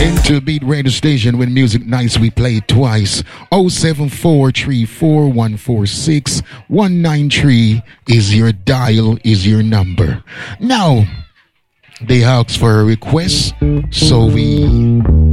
Into Beat Radio Station with music nights we play twice. 074-34146193 is your dial, is your number. Now, they asked for a request, so we